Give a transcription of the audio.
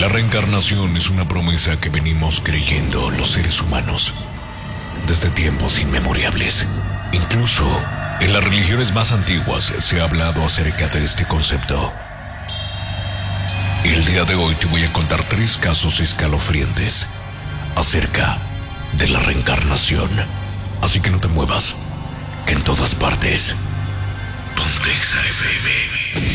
La reencarnación es una promesa que venimos creyendo los seres humanos desde tiempos inmemorables. Incluso en las religiones más antiguas se ha hablado acerca de este concepto. El día de hoy te voy a contar 3 casos escalofriantes acerca de la reencarnación. Así que no te muevas, que en todas partes, Pontexa FM.